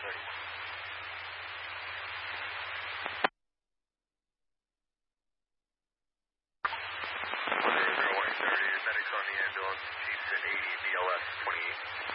100, 130, medics on the ambulance, Chiefs at 80, BLS 28.